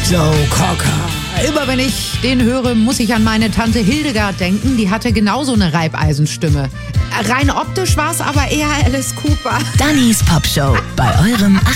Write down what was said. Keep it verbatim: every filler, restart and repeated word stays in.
Joe Cocker. Immer wenn ich den höre, muss ich an meine Tante Hildegard denken. Die hatte genauso eine Reibeisenstimme. Rein optisch war es aber eher Alice Cooper. Dannys Popshow bei eurem